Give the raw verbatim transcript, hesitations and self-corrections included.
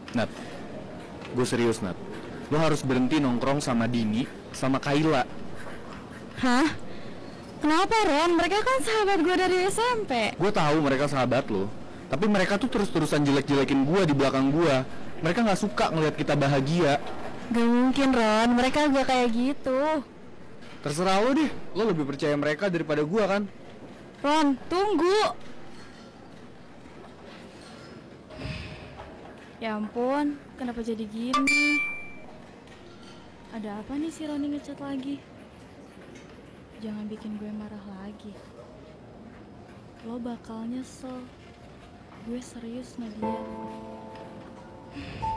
Nat, gue serius Nat. Lo harus berhenti nongkrong sama Dini, sama Kayla. Hah? Kenapa Ron? Mereka kan sahabat gue dari S M P. Gue tahu mereka sahabat lo, tapi mereka tuh terus-terusan jelek-jelekin gue di belakang gue. Mereka nggak suka ngelihat kita bahagia. Gak mungkin Ron, mereka gak kayak gitu. Terserah lo deh, lo lebih percaya mereka daripada gue kan? Ron, tunggu. Ya ampun, kenapa jadi gini? Ada apa nih si Roni ngechat lagi? Jangan bikin gue marah lagi. Lo bakal nyesel. Gue serius Nadia.